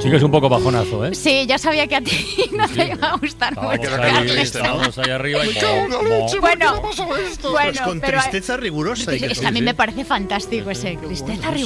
Sí que es un poco bajonazo, ¿eh? Sí, ya sabía que a ti no te iba a gustar mucho. Estábamos ahí arriba y... Bueno, Pues con pero tristeza rigurosa. a mí me parece fantástico ese tristeza rigurosa.